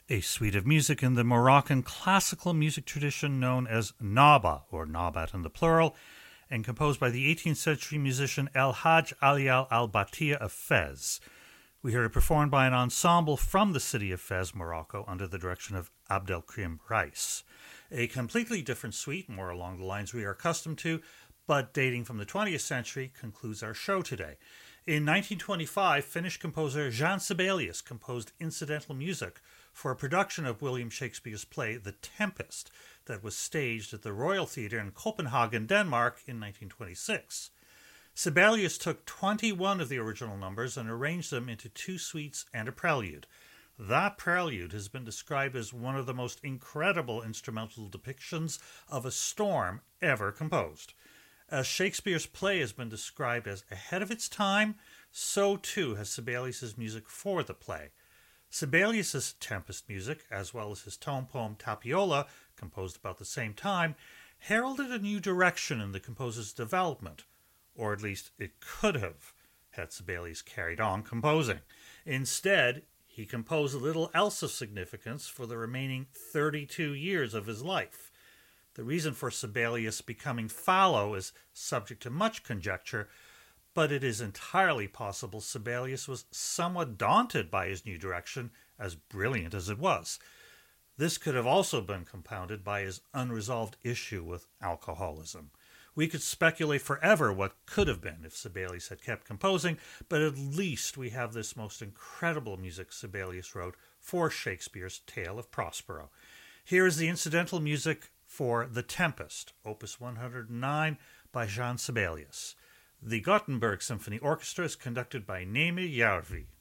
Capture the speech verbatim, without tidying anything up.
a suite of music in the Moroccan classical music tradition known as Naba, or Nabat in the plural, and composed by the eighteenth century musician El Hajj Ali Al Batia of Fez. We heard it performed by an ensemble from the city of Fez, Morocco, under the direction of Abdelkrim Reis. A completely different suite, more along the lines we are accustomed to, but dating from the twentieth century, concludes our show today. In nineteen twenty-five, Finnish composer Jan Sibelius composed incidental music for a production of William Shakespeare's play The Tempest that was staged at the Royal Theatre in Copenhagen, Denmark in nineteen twenty-six. Sibelius took twenty-one of the original numbers and arranged them into two suites and a prelude. That prelude has been described as one of the most incredible instrumental depictions of a storm ever composed. As Shakespeare's play has been described as ahead of its time, so too has Sibelius's music for the play. Sibelius's Tempest music, as well as his tone poem Tapiola, composed about the same time, heralded a new direction in the composer's development, or at least it could have, had Sibelius carried on composing. Instead, he composed little else of significance for the remaining thirty-two years of his life. The reason for Sibelius becoming fallow is subject to much conjecture, but it is entirely possible Sibelius was somewhat daunted by his new direction, as brilliant as it was. This could have also been compounded by his unresolved issue with alcoholism. We could speculate forever what could have been if Sibelius had kept composing, but at least we have this most incredible music Sibelius wrote for Shakespeare's Tale of Prospero. Here is the incidental music for The Tempest, Opus one hundred nine by Jan Sibelius. The Gothenburg Symphony Orchestra is conducted by Nemi Järvi.